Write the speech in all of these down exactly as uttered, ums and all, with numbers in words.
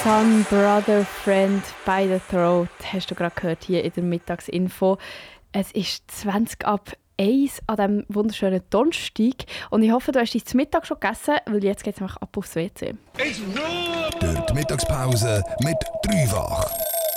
Son, Brother, Friend, by the Throat, hast du gerade gehört hier in der Mittagsinfo. Es ist zwanzig ab eins an diesem wunderschönen Donnerstag und ich hoffe, du hast dich zum Mittag schon gegessen, weil jetzt geht es nämlich ab aufs W C. Durch die Mittagspause mit Dreifach.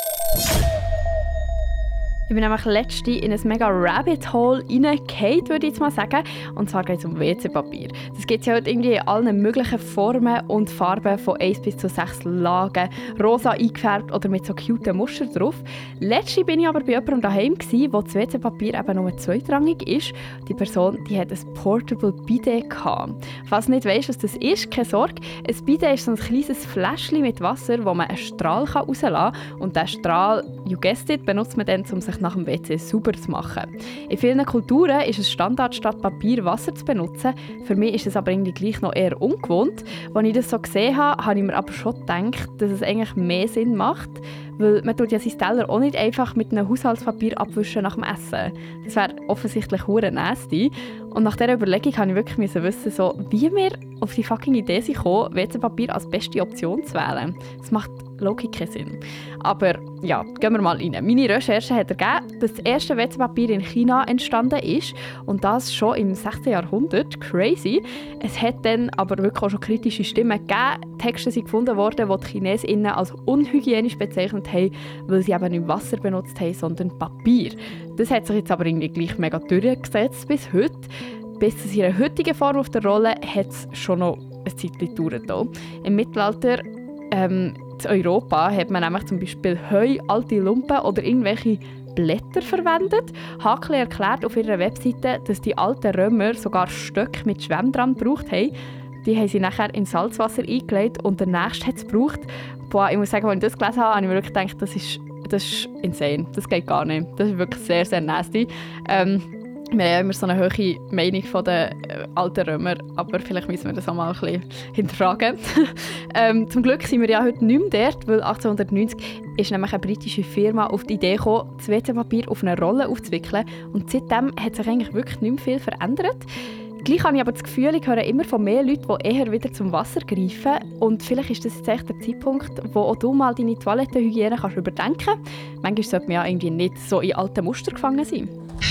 Ich bin nämlich letztens in ein mega Rabbit Hole reingefallen, würde ich jetzt mal sagen. Und zwar geht es um W C-Papier. Das gibt es ja heute irgendwie in allen möglichen Formen und Farben von eins bis zu sechs Lagen. Rosa eingefärbt oder mit so cute Muster drauf. Letztens war ich aber bei jemandem daheim, wo das W C-Papier eben nur zweitrangig ist. Die Person die hat ein Portable Bidet gehabt. Falls du nicht weißt, was das ist, keine Sorge. Ein Bidet ist so ein kleines Fläschchen mit Wasser, wo man einen Strahl rauslassen kann. Und diesen Strahl, you guessed it, benutzt man dann, um sich nach dem W C sauber zu machen. In vielen Kulturen ist es Standard, statt Papier Wasser zu benutzen. Für mich ist es aber irgendwie gleich noch eher ungewohnt. Als ich das so gesehen habe, habe ich mir aber schon gedacht, dass es eigentlich mehr Sinn macht, weil man tut ja seinen Teller auch nicht einfach mit einem Haushaltspapier abwischen nach dem Essen. Das wäre offensichtlich hure nasty. Und nach dieser Überlegung musste ich wirklich wissen, so, wie wir auf die fucking Idee sind gekommen, W C-Papier als beste Option zu wählen. Das macht logisch keinen Sinn. Aber ja, gehen wir mal rein. Meine Recherche hat ergeben, dass das erste W C-Papier in China entstanden ist und das schon im sechzehnten Jahrhundert. Crazy. Es hat dann aber wirklich auch schon kritische Stimmen gegeben. Texte sind gefunden worden, die die ChinesInnen als unhygienisch bezeichnet haben, weil sie eben nicht Wasser benutzt haben, sondern Papier. Das hat sich jetzt aber irgendwie gleich mega durchgesetzt bis heute. Bis zu ihrer heutigen Form auf der Rolle hat es schon noch eine Zeit gedauert. Im Mittelalter ähm, in Europa hat man nämlich zum Beispiel Heu, alte Lumpen oder irgendwelche Blätter verwendet. Hakli erklärt auf ihrer Webseite, dass die alten Römer sogar Stöcke mit Schwämm dran gebraucht haben. Die haben sie nachher in Salzwasser eingelegt und der nächste hat es gebraucht. Boah, ich muss sagen, als ich das gelesen habe, habe ich mir wirklich gedacht, das ist, das ist insane. Das geht gar nicht. Das ist wirklich sehr, sehr nasty. Ähm, Wir haben ja immer so eine hohe Meinung von den äh, alten Römern, aber vielleicht müssen wir das auch mal ein bisschen hinterfragen. ähm, zum Glück sind wir ja heute nicht mehr dort, weil achtzehnhundertneunzig ist nämlich eine britische Firma auf die Idee gekommen, das W C-Papier auf eine Rolle aufzuwickeln. Und seitdem hat sich eigentlich wirklich nicht mehr viel verändert. Gleich habe ich aber das Gefühl, ich höre immer von mehr Leuten, die eher wieder zum Wasser greifen. Und vielleicht ist das jetzt echt der Zeitpunkt, wo auch du mal deine Toilettenhygiene kannst überdenken kannst. Manchmal sollte man ja irgendwie nicht so in alten Muster gefangen sein.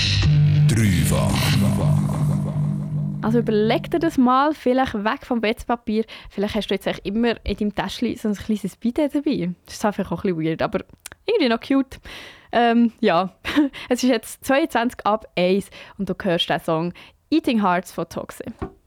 Dreifach. Also überleg dir das mal, vielleicht weg vom W C-Papier. Vielleicht hast du jetzt eigentlich immer in deinem Täschchen so ein kleines Bidet dabei. Das ist einfach auch ein bisschen weird, aber irgendwie noch cute. Ähm, ja, es ist jetzt zweiundzwanzig ab eins und du hörst den Song «Eating Hearts» von Toxic.